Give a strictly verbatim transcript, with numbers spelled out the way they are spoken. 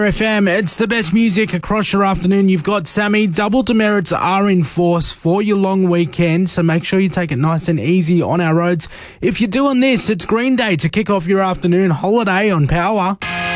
F M. It's the best music across your afternoon. You've got Sammy. Double demerits are in force for your long weekend, so make sure you take it nice and easy on our roads. If you're doing this, it's Green Day to kick off your afternoon holiday on Power.